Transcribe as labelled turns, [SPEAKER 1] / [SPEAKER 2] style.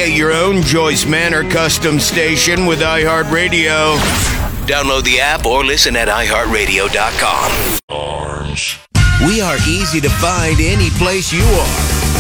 [SPEAKER 1] Create your own Joyce Manor custom station with iHeartRadio. Download the app or listen at iHeartRadio.com. We are easy to find any place you are.